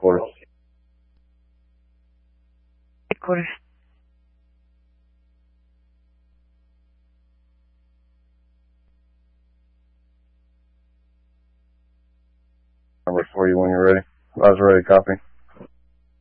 headquarters. Headquarters. Number for you when you're ready. I was ready, copy.